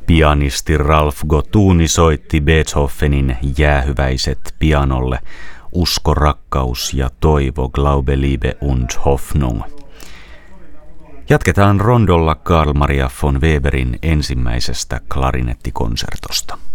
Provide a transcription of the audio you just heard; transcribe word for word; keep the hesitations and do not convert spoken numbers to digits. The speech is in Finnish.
Pianisti Ralph Gottuni soitti Beethovenin Jäähyväiset pianolle, Usko, rakkaus ja toivo, Glaube, Liebe und Hoffnung. Jatketaan rondolla Carl Maria von Weberin ensimmäisestä klarinettikonsertosta.